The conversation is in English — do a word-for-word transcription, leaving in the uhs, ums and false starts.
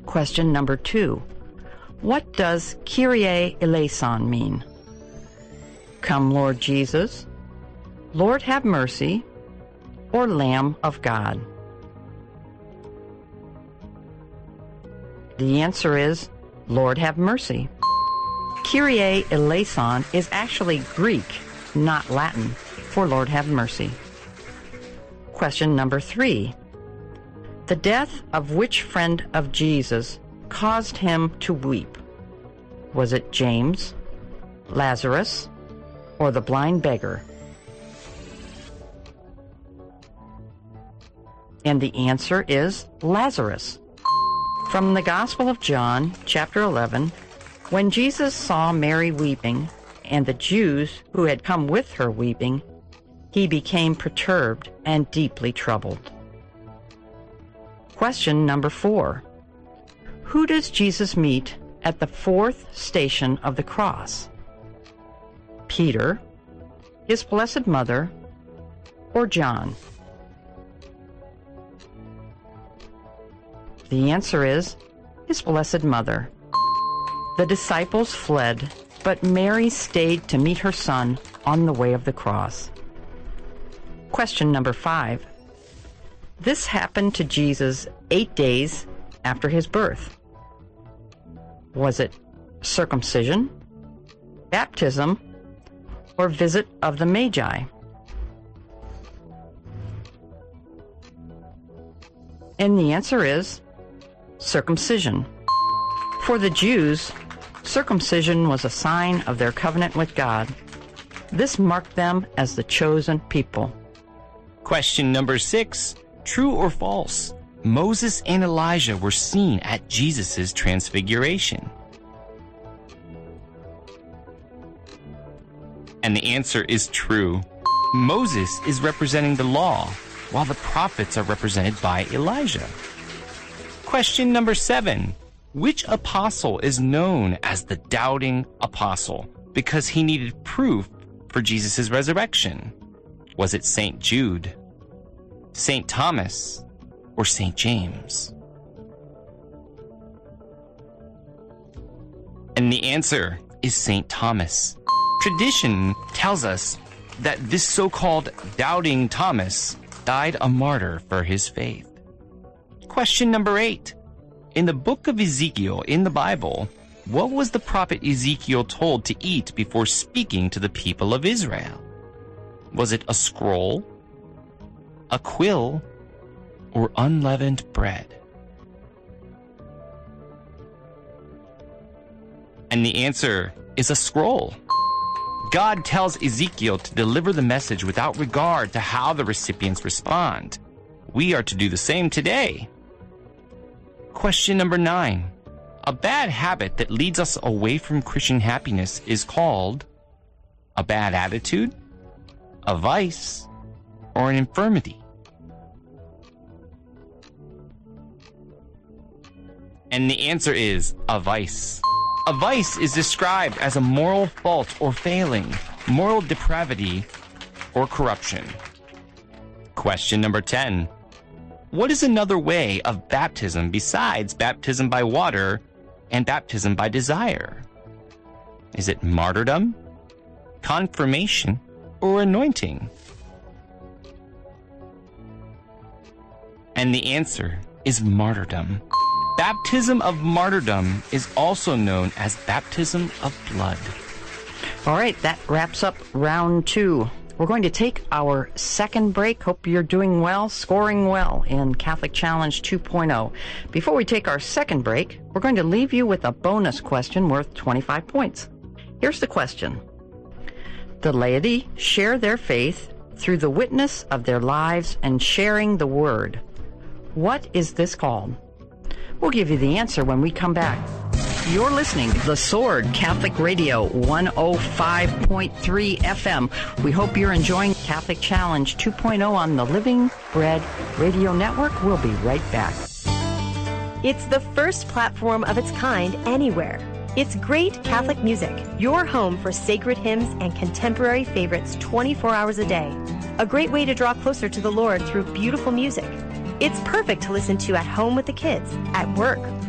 Question number two. What does Kyrie eleison mean? Come, Lord Jesus, Lord have mercy, or Lamb of God? The answer is Lord have mercy. Kyrie eleison is actually Greek, not Latin, for Lord have mercy. Question number three. The death of which friend of Jesus caused him to weep? Was it James, Lazarus, or the blind beggar? And the answer is Lazarus. From the Gospel of John, chapter eleven, when Jesus saw Mary weeping, and the Jews who had come with her weeping, he became perturbed and deeply troubled. Question number four. Who does Jesus meet at the fourth station of the cross? Peter, his Blessed Mother, or John? The answer is his Blessed Mother. The disciples fled, but Mary stayed to meet her son on the way of the cross. Question number five. This happened to Jesus eight days after his birth. Was it circumcision, baptism, or visit of the Magi? And the answer is circumcision. For the Jews, circumcision was a sign of their covenant with God. This marked them as the chosen people. Question number six. True or false? Moses and Elijah were seen at Jesus' transfiguration. And the answer is true. Moses is representing the law, while the prophets are represented by Elijah. Question number seven. Which apostle is known as the doubting apostle because he needed proof for Jesus' resurrection? Was it Saint Jude, Saint Thomas, or Saint James? And the answer is Saint Thomas. Tradition tells us that this so-called doubting Thomas died a martyr for his faith. Question number eight. In the book of Ezekiel in the Bible, what was the prophet Ezekiel told to eat before speaking to the people of Israel? Was it a scroll, a quill, or unleavened bread? And the answer is a scroll. God tells Ezekiel to deliver the message without regard to how the recipients respond. We are to do the same today. Question number nine. A bad habit that leads us away from Christian happiness is called a bad attitude, a vice, or an infirmity. And the answer is a vice. A vice is described as a moral fault or failing, moral depravity, or corruption. Question number ten. What is another way of baptism besides baptism by water and baptism by desire? Is it martyrdom, confirmation, or anointing? And the answer is martyrdom. Baptism of martyrdom is also known as baptism of blood. All right, that wraps up round two. We're going to take our second break. Hope you're doing well, scoring well in Catholic Challenge two point oh. Before we take our second break, we're going to leave you with a bonus question worth twenty-five points. Here's the question. The laity share their faith through the witness of their lives and sharing the word. What is this called? We'll give you the answer when we come back. You're listening to The Sword Catholic Radio one oh five point three F M. We hope you're enjoying Catholic Challenge two point oh on the Living Bread Radio Network. We'll be right back. It's the first platform of its kind anywhere. It's great Catholic music, your home for sacred hymns and contemporary favorites twenty-four hours a day. A great way to draw closer to the Lord through beautiful music. It's perfect to listen to at home with the kids, at work,